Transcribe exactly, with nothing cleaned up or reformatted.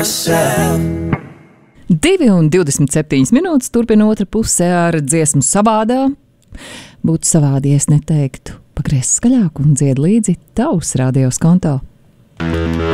myself. divi un divdesmit septiņas minūtes turpina otra puse ar dziesmu savādā. Būtu savādi, ja es neteiktu, pagriez skaļāk un dzied līdzi tavs radios konto.